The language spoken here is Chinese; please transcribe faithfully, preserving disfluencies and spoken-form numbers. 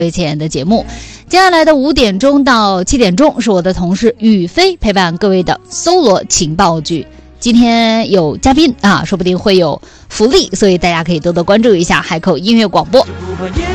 睡前的节目。接下来的五点钟到七点钟是我的同事宇飞陪伴各位的搜罗情报局。今天有嘉宾啊，说不定会有福利，所以大家可以多多关注一下海口音乐广播。